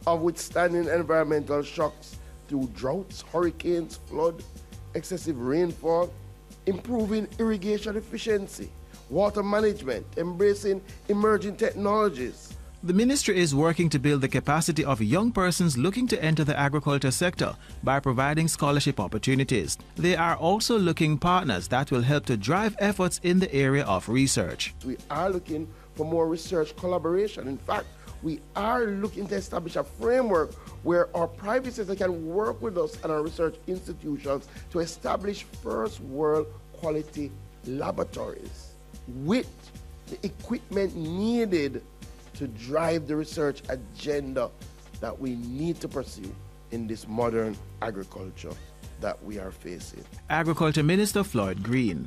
of withstanding environmental shocks through droughts, hurricanes, flood, excessive rainfall, improving irrigation efficiency, water management, embracing emerging technologies. The ministry is working to build the capacity of young persons looking to enter the agriculture sector by providing scholarship opportunities. They are also looking partners that will help to drive efforts in the area of research. We are looking for more research collaboration. In fact, we are looking to establish a framework where our private sector can work with us and our research institutions to establish first world quality laboratories with the equipment needed to drive the research agenda that we need to pursue in this modern agriculture that we are facing. Agriculture Minister Floyd Green.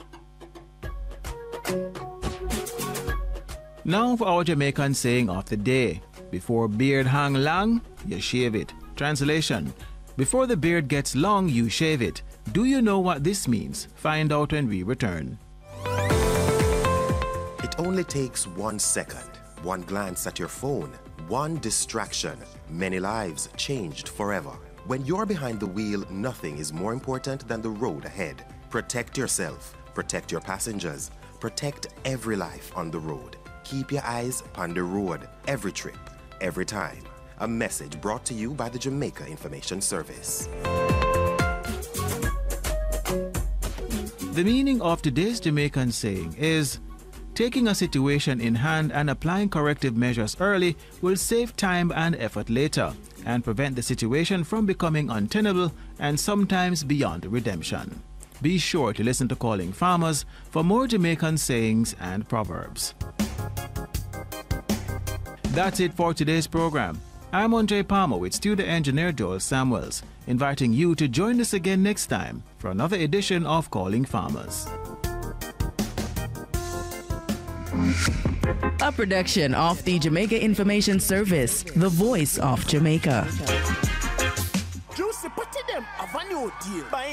Now for our Jamaican saying of the day. Before beard hang long, you shave it. Translation: before the beard gets long, you shave it. Do you know what this means? Find out when we return. It only takes 1 second. One glance at your phone, one distraction, many lives changed forever. When you're behind the wheel, nothing is more important than the road ahead. Protect yourself, protect your passengers, protect every life on the road. Keep your eyes upon the road, every trip, every time. A message brought to you by the Jamaica Information Service. The meaning of today's Jamaican saying is, taking a situation in hand and applying corrective measures early will save time and effort later and prevent the situation from becoming untenable and sometimes beyond redemption. Be sure to listen to Calling Farmers for more Jamaican sayings and proverbs. That's it for today's program. I'm Andre Palmer with studio engineer Joel Samuels, inviting you to join us again next time for another edition of Calling Farmers. A production of the Jamaica Information Service, the voice of Jamaica. Juicy, put them a new deal.